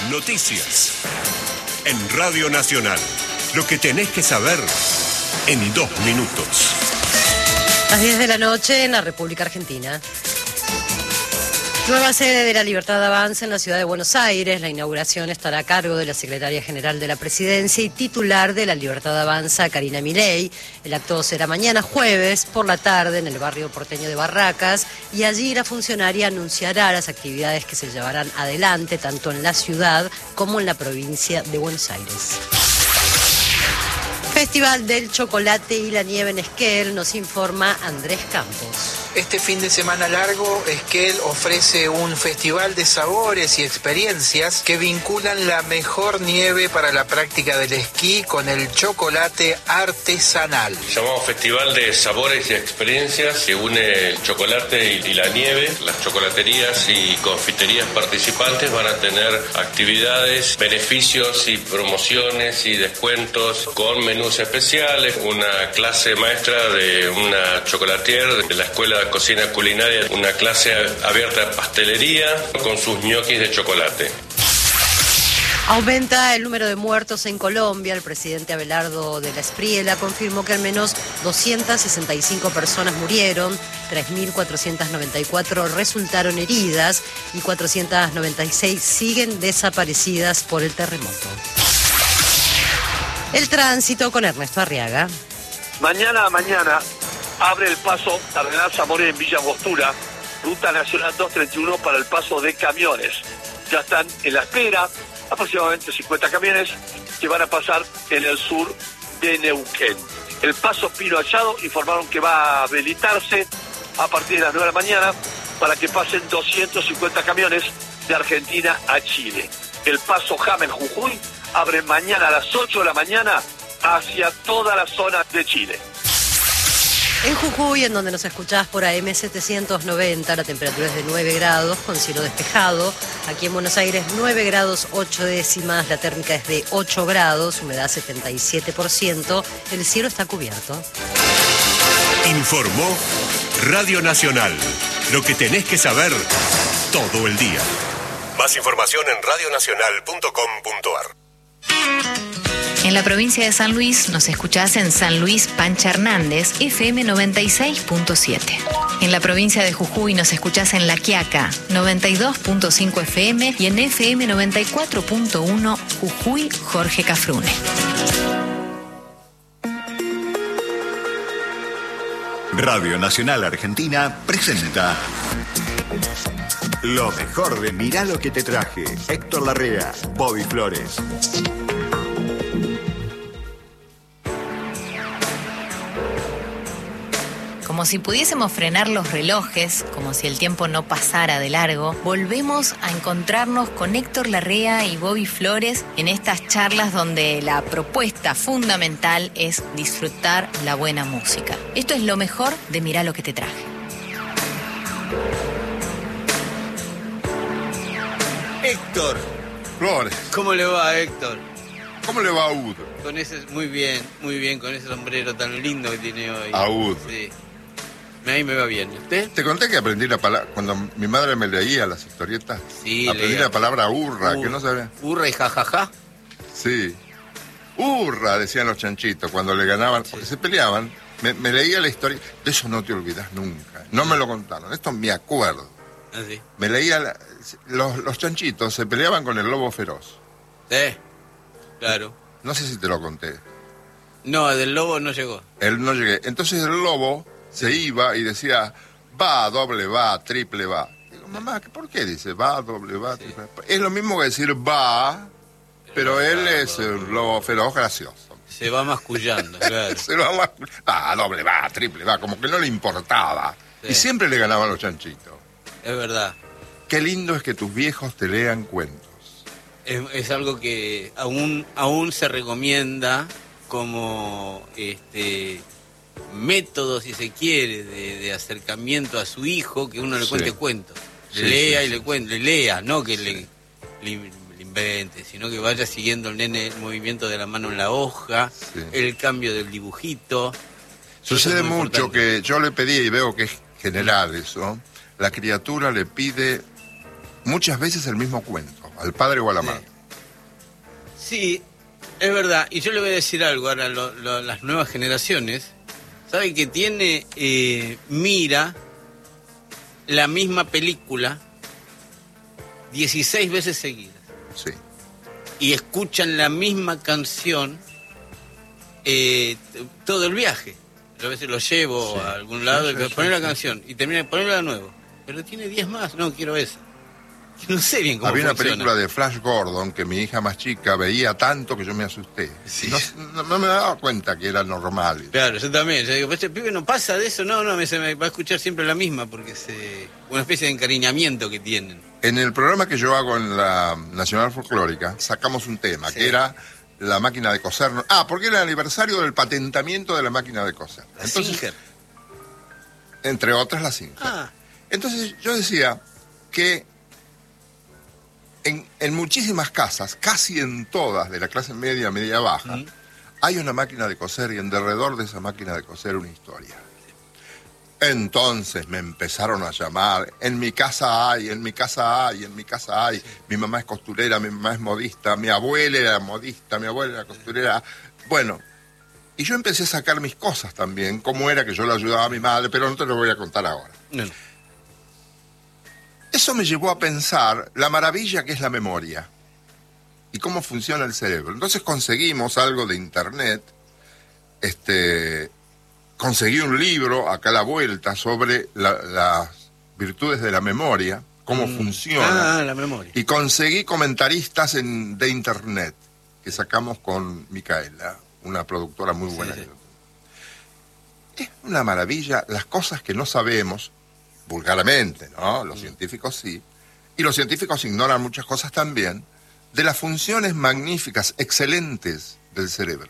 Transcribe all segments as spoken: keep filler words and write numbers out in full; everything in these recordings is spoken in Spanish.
Noticias. En Radio Nacional. Lo que tenés que saber en dos minutos. Las diez de la noche en la República Argentina. Nueva sede de la Libertad Avanza en la ciudad de Buenos Aires. La inauguración estará a cargo de la Secretaria General de la Presidencia y titular de la Libertad Avanza, Karina Milei. El acto será mañana jueves por la tarde en el barrio porteño de Barracas y allí la funcionaria anunciará las actividades que se llevarán adelante tanto en la ciudad como en la provincia de Buenos Aires. Festival del Chocolate y la Nieve en Esquel, nos informa Andrés Campos. Este fin de semana largo, Esquel ofrece un festival de sabores y experiencias que vinculan la mejor nieve para la práctica del esquí con el chocolate artesanal. Llamamos Festival de Sabores y Experiencias, que une el chocolate y la nieve. Las chocolaterías y confiterías participantes van a tener actividades, beneficios y promociones y descuentos con menús especiales, una clase maestra de una chocolatier de la Escuela de Cocina Culinaria, una clase abierta de pastelería con sus ñoquis de chocolate. Aumenta el número de muertos en Colombia. El presidente Abelardo de la Espriella confirmó que al menos doscientas sesenta y cinco personas murieron, tres mil cuatrocientas noventa y cuatro resultaron heridas y cuatrocientas noventa y seis siguen desaparecidas por el terremoto. El tránsito con Ernesto Arriaga. Mañana a mañana abre el paso Cardenal Zamoré en Villa Angostura, Ruta Nacional doscientos treinta y uno para el paso de camiones. Ya están en la espera aproximadamente cincuenta camiones que van a pasar en el sur de Neuquén. El paso Pino Hallado informaron que va a habilitarse a partir de las nueve de la mañana para que pasen doscientos cincuenta camiones de Argentina a Chile. El paso Jamel Jujuy abre mañana a las ocho de la mañana hacia toda la zona de Chile. En Jujuy, en donde nos escuchás por A M setecientos noventa, la temperatura es de nueve grados, con cielo despejado. Aquí en Buenos Aires, nueve grados ocho décimas, la térmica es de ocho grados, humedad setenta y siete por ciento, el cielo está cubierto. Informó Radio Nacional. Lo que tenés que saber todo el día. Más información en radio nacional punto com punto a r. En la provincia de San Luis nos escuchás en San Luis Pancha Hernández, F M noventa y seis punto siete. En la provincia de Jujuy nos escuchás en La Quiaca, noventa y dos punto cinco F M y en F M noventa y cuatro punto uno Jujuy Jorge Cafrune. Radio Nacional Argentina presenta lo mejor de Mirá lo que te traje. Héctor Larrea, Bobby Flores. Como si pudiésemos frenar los relojes, como si el tiempo no pasara de largo, volvemos a encontrarnos con Héctor Larrea y Bobby Flores en estas charlas donde la propuesta fundamental es disfrutar la buena música. Esto es lo mejor de Mirá lo que te traje. Héctor Flores. ¿Cómo le va, Héctor? ¿Cómo le va a Ud? Con ese, muy bien, muy bien, con ese sombrero tan lindo que tiene hoy. A Ud. Sí. A mí me va bien. ¿Y usted? Te conté que aprendí la palabra, cuando mi madre me leía las historietas, sí, aprendí leía. la palabra hurra, Ur, que no sabía. Hurra y jajaja. Sí. Hurra, decían los chanchitos cuando le ganaban, sí. Porque se peleaban. Me, me leía la historia, de eso no te olvidás nunca. No me lo contaron, esto me acuerdo. Ah, sí. Me leía, la, los, los chanchitos se peleaban con el lobo feroz. Sí, claro. No sé si te lo conté. No, del lobo no llegó. Él no llegué. Entonces el lobo se iba y decía, va, doble va, triple va. Digo, mamá, ¿por qué dice va, doble va, triple va? Es lo mismo que decir va, pero, pero él va, es el lobo feroz gracioso. Se va mascullando, claro. Se va mascullando. Va, doble va, triple va, como que no le importaba. Sí. Y siempre le ganaban los chanchitos. Es verdad. Qué lindo es que tus viejos te lean cuentos. Es, es algo que aún, aún se recomienda como este método, si se quiere, de, de acercamiento a su hijo, que uno le cuente sí. cuentos. Le sí, lea sí, y sí. le cuente, le lea, no que sí. le, le, le invente, sino que vaya siguiendo el nene el movimiento de la mano en la hoja, sí. el cambio del dibujito. Sucede mucho importante. Que yo le pedí, y veo que es general eso, la criatura le pide muchas veces el mismo cuento, al padre o a la madre. Sí. Sí, es verdad. Y yo le voy a decir algo ahora, lo, lo, las nuevas generaciones, ¿saben que tiene, eh, mira la misma película dieciséis veces seguidas? Sí. Y escuchan la misma canción eh, todo el viaje. Yo a veces lo llevo sí. a algún lado sí, sí, y poner sí, la canción y termina de ponerla de nuevo. Pero tiene diez más, no, quiero esa. No sé bien cómo Había funciona. una película de Flash Gordon que mi hija más chica veía tanto que yo me asusté. Sí. No, no, no me daba cuenta que era normal. Claro, yo también. Yo digo, este pibe no pasa de eso. No, no, me, se me va a escuchar siempre la misma porque es eh, una especie de encariñamiento que tienen. En el programa que yo hago en la Nacional Folclórica sacamos un tema sí. que era la máquina de coser. Ah, porque era el aniversario del patentamiento de la máquina de coser. La Entonces, Singer. Entre otras la Singer. Ah. Entonces yo decía que En, en muchísimas casas, casi en todas, de la clase media, media baja, mm. hay una máquina de coser y en derredor de esa máquina de coser una historia. Entonces me empezaron a llamar, en mi casa hay, en mi casa hay, en mi casa hay, sí. mi mamá es costurera, mi mamá es modista, mi abuela era modista, mi abuela era costurera. Bueno, y yo empecé a sacar mis cosas también, cómo era que yo le ayudaba a mi madre, pero no te lo voy a contar ahora. No. Eso me llevó a pensar la maravilla que es la memoria y cómo funciona el cerebro. Entonces conseguimos algo de internet, este, conseguí un libro acá a la vuelta sobre la, las virtudes de la memoria, cómo mm. funciona. Ah, la memoria. Y conseguí comentaristas en, de internet que sacamos con Micaela, una productora muy buena. Sí, sí. Es una maravilla las cosas que no sabemos. Vulgarmente, ¿no? Los mm. científicos sí. Y los científicos ignoran muchas cosas también de las funciones magníficas, excelentes del cerebro.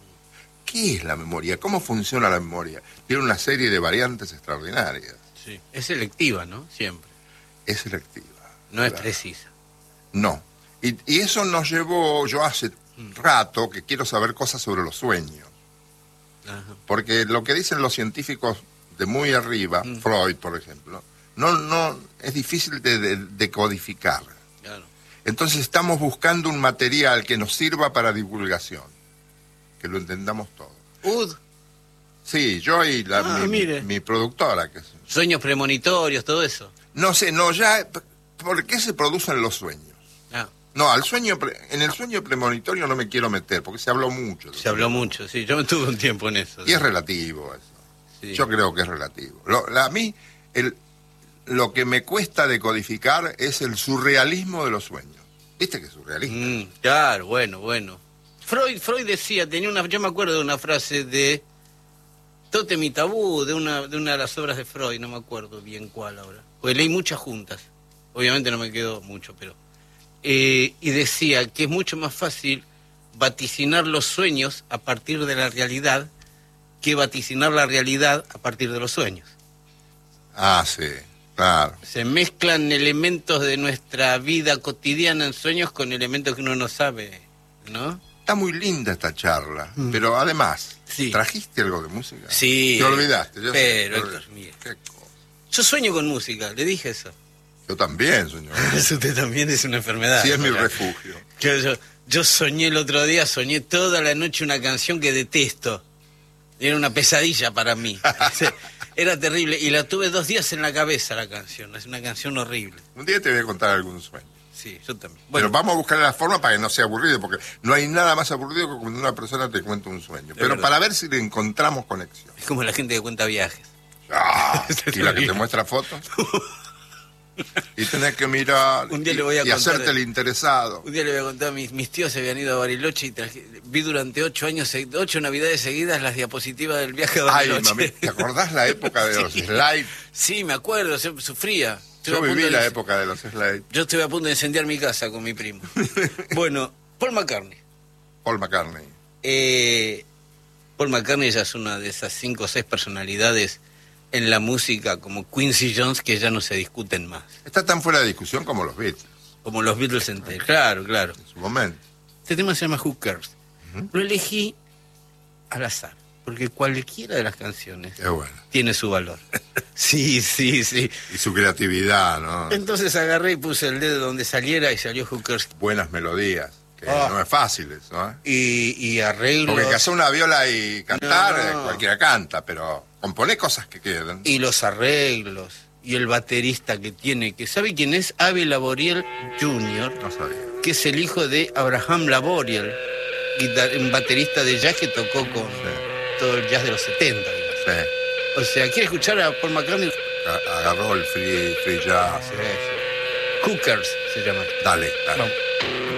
¿Qué es la memoria? ¿Cómo funciona la memoria? Tiene una serie de variantes extraordinarias. Sí. Es selectiva, ¿no? Siempre. Es selectiva. No claro. es precisa. No. Y, y eso nos llevó, yo hace mm. rato que quiero saber cosas sobre los sueños. Ajá. Porque lo que dicen los científicos de muy arriba, mm. Freud, por ejemplo, no, no, es difícil de, de, de codificar. Claro. Entonces estamos buscando un material que nos sirva para divulgación, que lo entendamos todo. U D. Sí, yo y la, ah, mi, mi productora. Que es... Sueños premonitorios, todo eso. No sé, no, ya, ¿por qué se producen los sueños? Ah. No, al sueño, en el sueño premonitorio no me quiero meter, porque se habló mucho. Se habló mucho, sí, yo tuve un tiempo en eso. Y ¿sí? es relativo eso. Sí. Yo creo que es relativo. Lo, la, a mí, el, lo que me cuesta decodificar es el surrealismo de los sueños. ¿Viste que es surrealista? Mm, claro, bueno, bueno. Freud, Freud decía, tenía una, yo me acuerdo de una frase de Tótem y Tabú, de una, de una de las obras de Freud, no me acuerdo bien cuál ahora. Porque leí muchas juntas. Obviamente no me quedó mucho, pero... Eh, y decía que es mucho más fácil vaticinar los sueños a partir de la realidad que vaticinar la realidad a partir de los sueños. Ah, sí, claro. Se mezclan elementos de nuestra vida cotidiana en sueños con elementos que uno no sabe, ¿no? Está muy linda esta charla, mm. pero además, sí. ¿trajiste algo de música? Sí. Te olvidaste. Yo pero, sé, Héctor, mire. ¿Qué cosa? Yo sueño con música, le dije eso. Yo también sueño. Eso usted también es una enfermedad. Sí, es mi refugio. Yo, yo, yo soñé el otro día, soñé toda la noche una canción que detesto. Era una pesadilla para mí. Era terrible. Y la tuve dos días en la cabeza, la canción. Es una canción horrible. Un día te voy a contar algún sueño. Sí, yo también. Bueno, pero vamos a buscar la forma para que no sea aburrido, porque no hay nada más aburrido que cuando una persona te cuenta un sueño. Pero verdad. Para ver si le encontramos conexión. Es como la gente que cuenta viajes. Ah, y la que te muestra fotos. Y tenés que mirar un día le voy a y, y hacerte el interesado. Un día le voy a contar, mis, mis tíos se habían ido a Bariloche y traje, vi durante ocho años, ocho navidades seguidas las diapositivas del viaje a Bariloche. Ay, mami, ¿te acordás la época de los sí. slides? Sí, me acuerdo, sufría. Estuve Yo viví la de... época de los slides. Yo estuve a punto de incendiar mi casa con mi primo. Bueno, Paul McCartney. Paul McCartney. Eh, Paul McCartney ya es una de esas cinco o seis personalidades en la música como Quincy Jones que ya no se discuten más. Está tan fuera de discusión como los Beatles. Como los Beatles enteros, claro, claro. En su momento. Este tema se llama Who Cares. Uh-huh. Lo elegí al azar, porque cualquiera de las canciones bueno. tiene su valor. Sí, sí, sí. Y su creatividad, ¿no? Entonces agarré y puse el dedo donde saliera y salió Who Cares. Buenas melodías. que Ah. no es fácil eso, ¿eh? Y, y arreglos. Porque que hacer una viola y cantar, No. eh, cualquiera canta, pero componer cosas que queden. Y los arreglos. Y el baterista que tiene, que ¿sabe quién es? Abe Laboriel junior, No sabía. que es el hijo de Abraham Laboriel, guitar- un baterista de jazz que tocó con todo el jazz de los setenta. digamos. Sí. O sea, ¿quiere escuchar a Paul McCartney? A- Agarró el free, free jazz. Sí, sí. Cookers se llama. Dale, dale. Vamos.